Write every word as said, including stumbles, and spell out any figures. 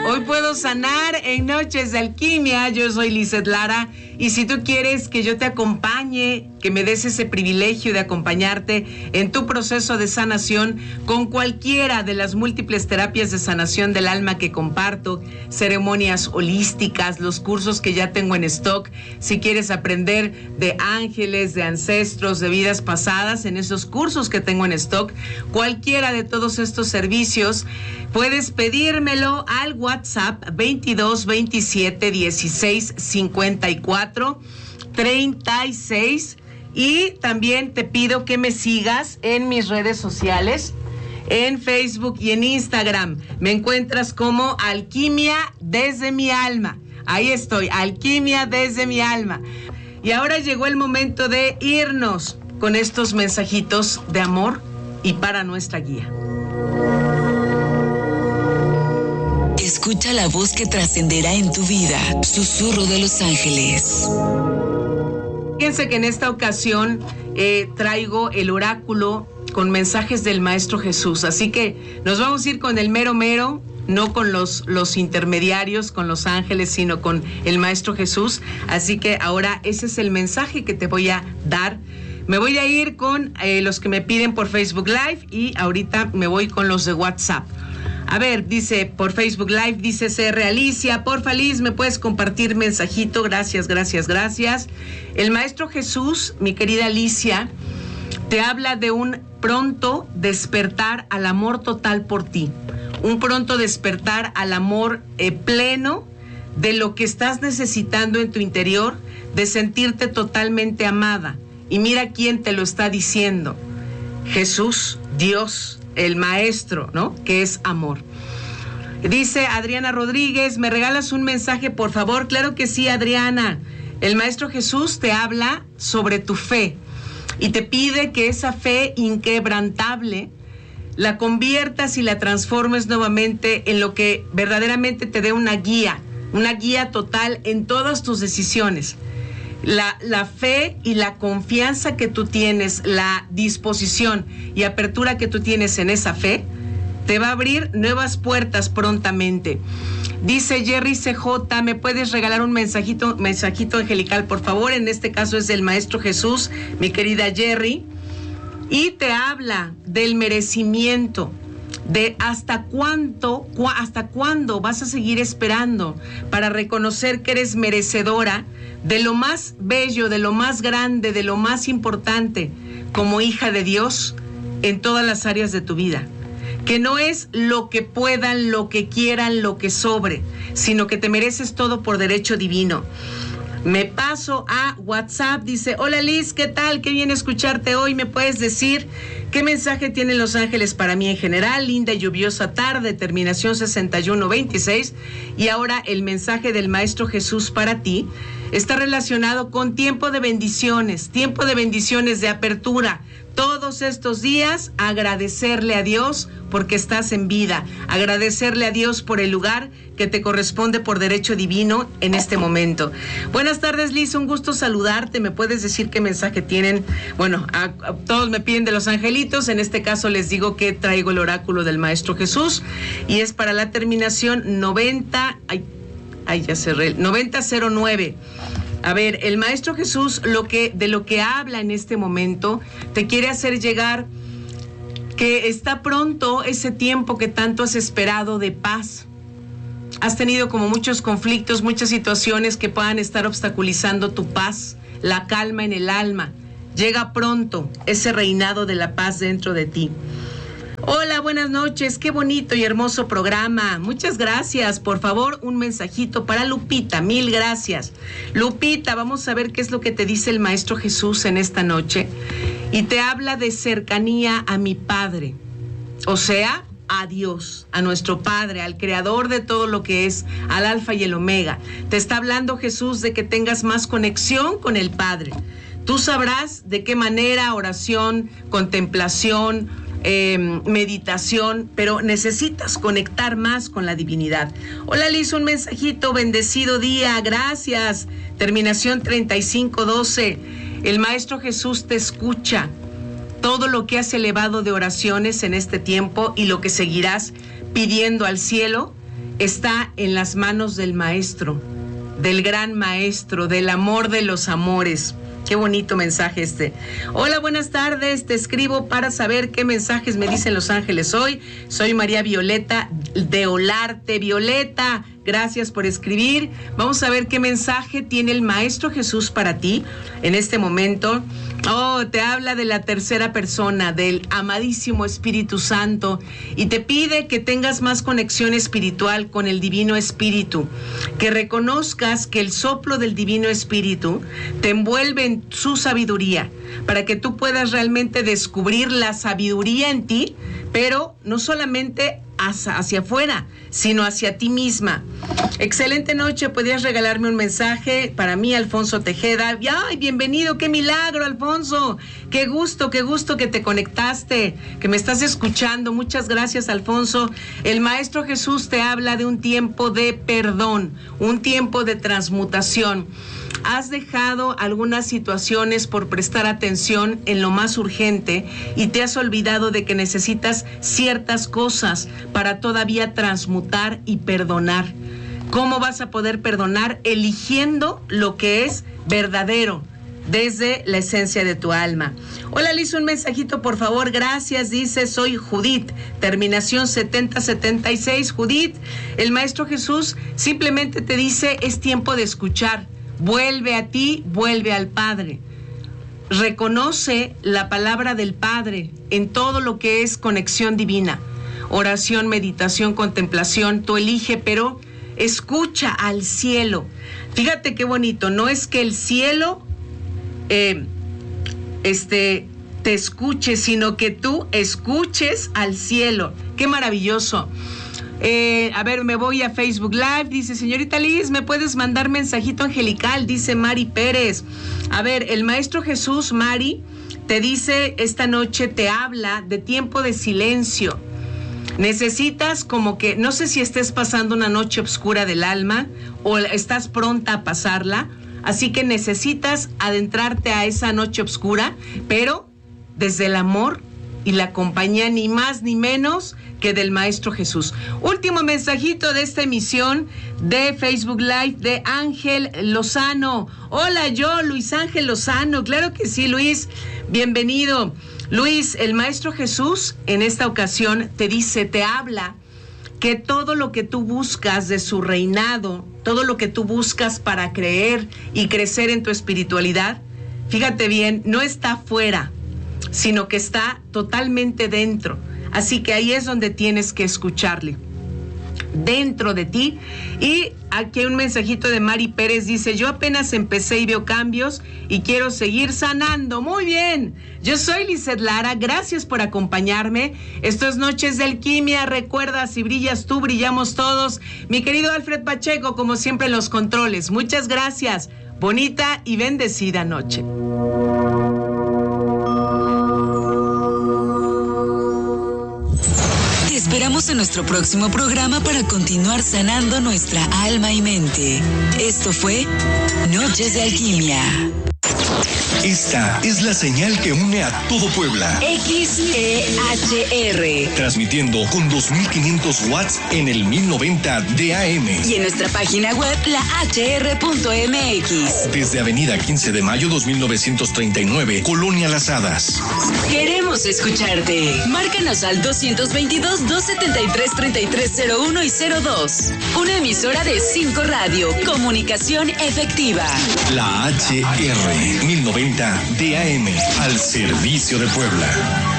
Hoy puedo sanar en Noches de Alquimia. Yo soy Lizeth Lara y si tú quieres que yo te acompañe, que me des ese privilegio de acompañarte en tu proceso de sanación con cualquiera de las múltiples terapias de sanación del alma que comparto, ceremonias holísticas, los cursos que ya tengo en stock, si quieres aprender de ángeles, de ancestros, de vidas pasadas, en esos cursos que tengo en stock, cualquiera de todos estos servicios, puedes pedírmelo al WhatsApp veintidós veintisiete dieciséis cincuenta y cuatro treinta y seis. Y también te pido que me sigas en mis redes sociales, en Facebook y en Instagram. Me encuentras como Alquimia desde mi alma. Ahí estoy, Alquimia desde mi alma. Y ahora llegó el momento de irnos con estos mensajitos de amor y para nuestra guía. Escucha la voz que trascenderá en tu vida. Susurro de los ángeles. Fíjense que en esta ocasión eh, traigo el oráculo con mensajes del Maestro Jesús. Así que nos vamos a ir con el mero mero, no con los, los intermediarios, con los ángeles, sino con el Maestro Jesús. Así que ahora ese es el mensaje que te voy a dar. Me voy a ir con eh, los que me piden por Facebook Live y ahorita me voy con los de WhatsApp. A ver, dice por Facebook Live, dice C R Alicia, porfa Liz, ¿me puedes compartir mensajito? Gracias, gracias, gracias. El Maestro Jesús, mi querida Alicia, te habla de un pronto despertar al amor total por ti. Un pronto despertar al amor eh, pleno de lo que estás necesitando en tu interior, de sentirte totalmente amada. Y mira quién te lo está diciendo. Jesús, Dios, el Maestro, ¿no? Que es amor. Dice Adriana Rodríguez, ¿me regalas un mensaje, por favor? Claro que sí, Adriana. El Maestro Jesús te habla sobre tu fe y te pide que esa fe inquebrantable la conviertas y la transformes nuevamente en lo que verdaderamente te dé una guía, una guía total en todas tus decisiones. La, la fe y la confianza que tú tienes, la disposición y apertura que tú tienes en esa fe, te va a abrir nuevas puertas prontamente. Dice Jerry C J, ¿me puedes regalar un mensajito, mensajito angelical, por favor? En este caso es del Maestro Jesús, mi querida Jerry. Y te habla del merecimiento, de hasta cuánto, cu- hasta cuándo vas a seguir esperando para reconocer que eres merecedora de lo más bello, de lo más grande, de lo más importante, como hija de Dios en todas las áreas de tu vida. Que no es lo que puedan, lo que quieran, lo que sobre, sino que te mereces todo por derecho divino. Me paso a WhatsApp, dice, hola Liz, ¿qué tal? Qué bien escucharte hoy. ¿Me puedes decir qué mensaje tienen los ángeles para mí en general? Linda y lluviosa tarde, terminación sesenta y uno veintiséis. Y ahora el mensaje del Maestro Jesús para ti está relacionado con tiempo de bendiciones, tiempo de bendiciones, de apertura. Todos estos días agradecerle a Dios porque estás en vida, agradecerle a Dios por el lugar que te corresponde por derecho divino en este momento. Buenas tardes, Liz, un gusto saludarte. ¿Me puedes decir qué mensaje tienen? Bueno, a, a, todos me piden de los angelitos, en este caso les digo que traigo el oráculo del Maestro Jesús y es para la terminación noventa, ay, ay ya cerré, noventa cero nueve. A ver, el Maestro Jesús, lo que, de lo que habla en este momento, te quiere hacer llegar que está pronto ese tiempo que tanto has esperado de paz. Has tenido como muchos conflictos, muchas situaciones que puedan estar obstaculizando tu paz, la calma en el alma. Llega pronto ese reinado de la paz dentro de ti. Hola, buenas noches, qué bonito y hermoso programa. Muchas gracias. Por favor, un mensajito para Lupita, mil gracias. Lupita, vamos a ver qué es lo que te dice el Maestro Jesús en esta noche. Y te habla de cercanía a mi Padre, o sea, a Dios, a nuestro Padre, al Creador de todo lo que es, al Alfa y el Omega. Te está hablando Jesús de que tengas más conexión con el Padre. Tú sabrás de qué manera, oración, contemplación, Eh, meditación, pero necesitas conectar más con la divinidad. Hola Liz, un mensajito, bendecido día, gracias. Terminación treinta y cinco doce. El Maestro Jesús te escucha. Todo lo que has elevado de oraciones en este tiempo y lo que seguirás pidiendo al cielo está en las manos del Maestro, del gran Maestro, del amor de los amores. Qué bonito mensaje este. Hola, buenas tardes. Te escribo para saber qué mensajes me dicen los ángeles hoy. Soy María Violeta de Olarte. Violeta, gracias por escribir. Vamos a ver qué mensaje tiene el Maestro Jesús para ti en este momento. Oh, te habla de la tercera persona, del amadísimo Espíritu Santo, y te pide que tengas más conexión espiritual con el Divino Espíritu, que reconozcas que el soplo del Divino Espíritu te envuelve en su sabiduría, para que tú puedas realmente descubrir la sabiduría en ti, pero no solamente hacia, hacia afuera, sino hacia ti misma. Excelente noche, ¿podrías regalarme un mensaje para mí, Alfonso Tejeda? ¡Ay, bienvenido! ¡Qué milagro, Alfonso! ¡Qué gusto, qué gusto que te conectaste, que me estás escuchando! Muchas gracias, Alfonso. El Maestro Jesús te habla de un tiempo de perdón, un tiempo de transmutación. Has dejado algunas situaciones por prestar atención en lo más urgente y te has olvidado de que necesitas ciertas cosas para todavía transmutar y perdonar. ¿Cómo vas a poder perdonar? Eligiendo lo que es verdadero desde la esencia de tu alma. Hola, Liz, un mensajito, por favor. Gracias, dice, soy Judith, terminación setenta setenta y seis. Judith, el Maestro Jesús simplemente te dice, es tiempo de escuchar. Vuelve a ti, vuelve al Padre. Reconoce la palabra del Padre en todo lo que es conexión divina. Oración, meditación, contemplación, tú elige, pero escucha al cielo. Fíjate qué bonito, no es que el cielo eh, este, te escuche, sino que tú escuches al cielo. Qué maravilloso. Eh, a ver, me voy a Facebook Live, dice, señorita Liz, ¿me puedes mandar mensajito angelical? Dice Mari Pérez. A ver, el Maestro Jesús, Mari, te dice, esta noche te habla de tiempo de silencio. Necesitas como que, no sé si estés pasando una noche oscura del alma o estás pronta a pasarla, así que necesitas adentrarte a esa noche oscura, pero desde el amor y la compañía, ni más ni menos que del Maestro Jesús. Último mensajito de esta emisión de Facebook Live de Ángel Lozano. Hola, yo, Luis Ángel Lozano. Claro que sí, Luis. Bienvenido. Luis, el Maestro Jesús en esta ocasión te dice, te habla que todo lo que tú buscas de su reinado, todo lo que tú buscas para creer y crecer en tu espiritualidad, fíjate bien, no está afuera, sino que está totalmente dentro. Así que ahí es donde tienes que escucharle, dentro de ti. Y aquí hay un mensajito de Mari Pérez, dice, yo apenas empecé y veo cambios y quiero seguir sanando. Muy bien, yo soy Lizeth Lara, gracias por acompañarme. Esto es Noches de Alquimia, recuerda, si brillas tú, brillamos todos. Mi querido Alfred Pacheco, como siempre en los controles, muchas gracias, bonita y bendecida noche. Esperamos en nuestro próximo programa para continuar sanando nuestra alma y mente. Esto fue Noches de Alquimia. Esta es la señal que une a todo Puebla. X E H R. Transmitiendo con dos mil quinientos watts en el mil noventa de A M. Y en nuestra página web, la h r punto m x. Desde Avenida quince de mayo dos mil novecientos treinta y nueve, Colonia Las Hadas. Queremos escucharte. Márcanos al doscientos veintidós, doscientos setenta y tres, treinta y tres cero uno y cero dos. Una emisora de cinco Radio. Comunicación efectiva. La H R mil noventa de A M. Al servicio de Puebla.